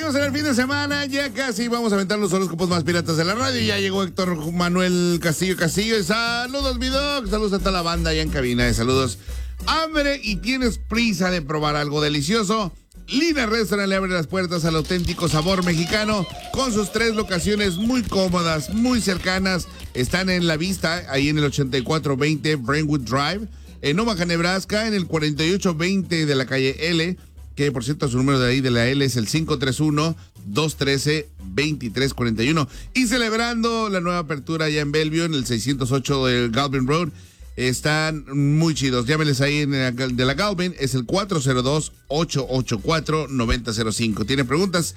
Estamos en el fin de semana, ya casi vamos a aventar los horóscopos más piratas de la radio. Ya llegó Héctor Manuel Castillo. Y saludos, mi doc. Saludos a toda la banda allá en cabina. Saludos. ¿Hambre y tienes prisa de probar algo delicioso? Lina Restaurant le abre las puertas al auténtico sabor mexicano con sus 3 locaciones muy cómodas, muy cercanas. Están en La Vista, ahí en el 8420 Brentwood Drive. En Omaha, Nebraska, en el 4820 de la calle L, que por cierto su número de ahí de la L es el 531-213-2341. Y celebrando la nueva apertura allá en Bellevue, en el 608 del Galvin Road. Están muy chidos. Llámenles ahí de la Galvin, es el 402-884-9005. ¿Tiene preguntas?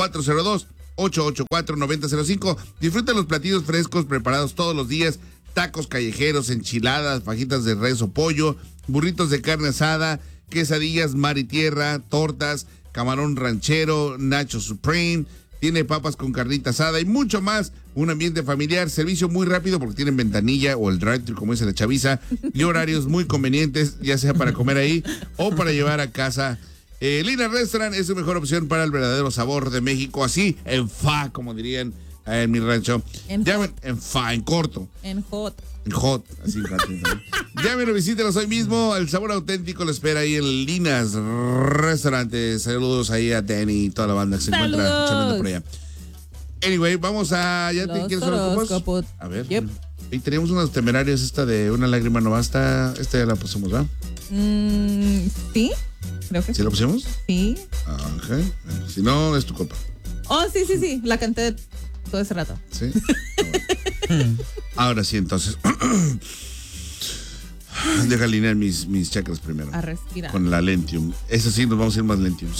402-884-9005. Disfruta los platillos frescos preparados todos los días. Tacos callejeros, enchiladas, fajitas de res o pollo, burritos de carne asada, quesadillas mar y tierra, tortas, camarón ranchero, nacho supreme. Tiene papas con carnita asada y mucho más. Un ambiente familiar, servicio muy rápido porque tienen ventanilla o el drive-thru, como dice la chaviza, y horarios muy convenientes, ya sea para comer ahí o para llevar a casa. Lina Restaurant es su mejor opción para el verdadero sabor de México, así en fa, como dirían en mi rancho. Llamen en fa, en corto. En hot. En hot, así. Llamen o visítelos hoy mismo. El sabor auténtico lo espera ahí en Lina's Restaurant. Saludos ahí a Danny y toda la banda que se encuentra chamando por allá. Anyway, vamos a... ¿Ya te quieres horóscopos? A ver. Yep. Y teníamos unos temerarios, esta de Una lágrima no basta. Esta ya la pusimos, ¿verdad? Sí, creo que ¿Sí la pusimos? sí. Ok. Si no, es tu culpa. Oh, sí. La canté todo ese rato. ¿Sí? Ahora sí, entonces. Deja alinear mis chakras primero. A respirar. Con la Lentium. Eso sí, nos vamos a ir más Lentiums.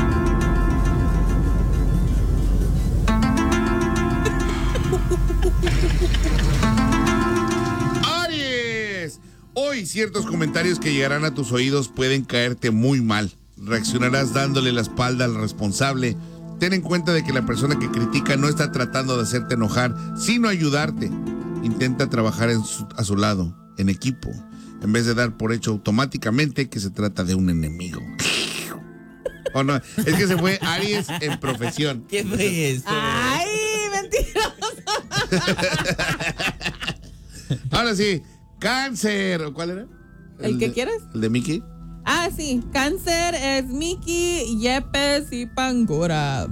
¡Aries! Hoy ciertos comentarios que llegarán a tus oídos pueden caerte muy mal. Reaccionarás dándole la espalda al responsable. Ten en cuenta de que la persona que critica no está tratando de hacerte enojar, sino ayudarte. Intenta trabajar a su lado, en equipo, en vez de dar por hecho automáticamente que se trata de un enemigo. ¿O no? Es que se fue Aries en profesión. ¿Qué fue esto? ¡Ay, mentiroso! Ahora sí, Cáncer. ¿Cuál era? ¿El que quieres? ¿El de Mickey? Ah, sí. Cáncer es Mickey, Yepes y Pangora.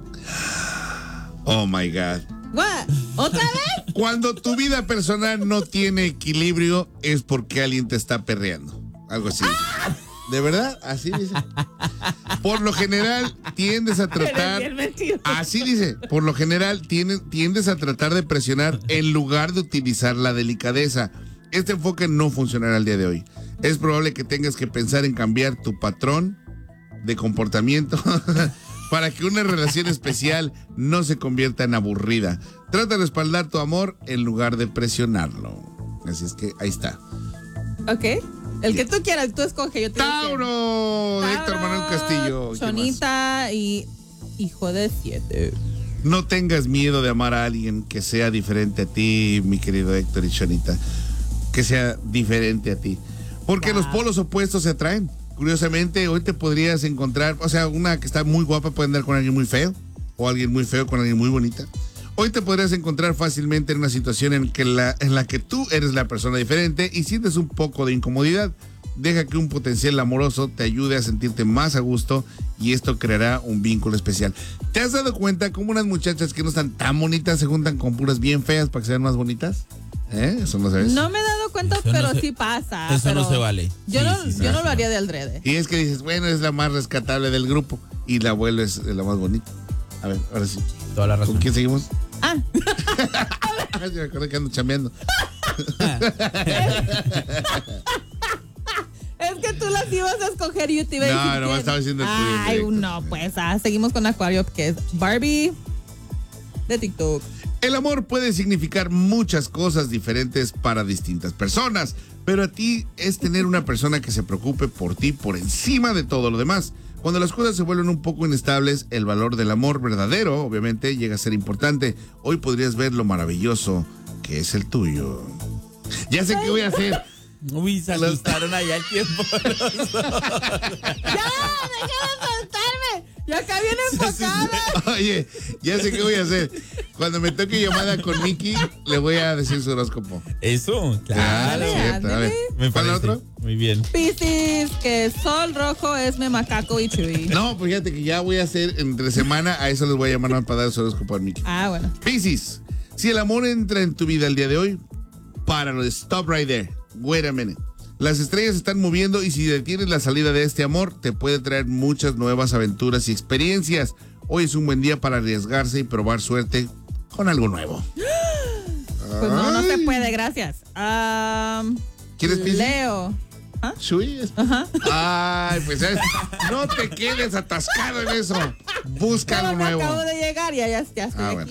Oh my God. ¿What? ¿Otra vez? Cuando tu vida personal no tiene equilibrio es porque alguien te está perreando. Algo así. ¿De verdad? Así dice. Por lo general tiendes a tratar... Eres bien mentiroso. Así dice. Por lo general tiendes a tratar de presionar en lugar de utilizar la delicadeza. Este enfoque no funcionará el día de hoy. Es probable que tengas que pensar en cambiar tu patrón de comportamiento para que una relación especial no se convierta en aburrida. Trata de respaldar tu amor en lugar de presionarlo. Así es que ahí está. Ok. El que tú quieras, tú escoge. Yo te digo Tauro, quién. Héctor Manuel Castillo. ¿Qué Chonita y hijo de 7. No tengas miedo de amar a alguien que sea diferente a ti, mi querido Héctor y Chonita. Que sea diferente a ti. Porque los polos opuestos se atraen. Curiosamente, hoy te podrías encontrar, o sea, una que está muy guapa puede andar con alguien muy feo, o alguien muy feo con alguien muy bonita. Hoy te podrías encontrar fácilmente en una situación en la que tú eres la persona diferente y sientes un poco de incomodidad. Deja que un potencial amoroso te ayude a sentirte más a gusto y esto creará un vínculo especial. ¿Te has dado cuenta cómo unas muchachas que no están tan bonitas se juntan con puras bien feas para que sean más bonitas? Eso no sabes. No me he dado cuenta, Eso pero no se- sí pasa. Eso pero no se vale. Yo, Sí, no, sí, sí, yo no sí. lo haría de aldrede. Y es que dices, bueno, es la más rescatable del grupo y la abuela es la más bonita. A ver, ahora sí. Toda la ¿Con razón. quién seguimos? Ah, Yo me acuerdo que ando chambeando. es que tú las ibas a escoger y yo te iba a decir. No, nomás estaba diciendo el tuyo, Ay, Héctor. no, pues seguimos con Acuario, que es Barbie de TikTok. El amor puede significar muchas cosas diferentes para distintas personas, pero a ti es tener una persona que se preocupe por ti por encima de todo lo demás. Cuando las cosas se vuelven un poco inestables, el valor del amor verdadero, obviamente, llega a ser importante. Hoy podrías ver lo maravilloso que es el tuyo. Ya sé qué voy a hacer. Uy, se asustaron allá el tiempo. ¡Ya! ¡Deja de soltarme! Ya acá viene enfocada. Oye, ya sé qué voy a hacer. Cuando me toque llamada con Mickey, le voy a decir su horóscopo. Eso, claro. Cierto. A ver, Me ¿cuál parece. otro? Muy bien. Piscis, que sol rojo es macaco y Chuy. No, pues fíjate que ya voy a hacer entre semana, a eso les voy a llamar para dar su horóscopo a Mickey. Ah, bueno. Piscis, si el amor entra en tu vida el día de hoy, páralo, stop right there. Wait a minute. Las estrellas se están moviendo y si detienes la salida de este amor, te puede traer muchas nuevas aventuras y experiencias. Hoy es un buen día para arriesgarse y probar suerte con algo nuevo. Pues no se puede, gracias. ¿Quieres Piscis? Leo. ¿Chuy? Ajá. Ay, pues no te quedes atascado en eso. Busca Pero algo me nuevo. acabo de llegar, ya estoy aquí. Bueno.